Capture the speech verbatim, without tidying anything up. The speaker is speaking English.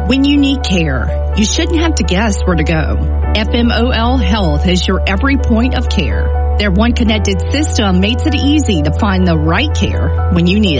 When you need care, you shouldn't have to guess where to go. F M O L Health is your every point of care. Their one connected system makes it easy to find the right care when you need it.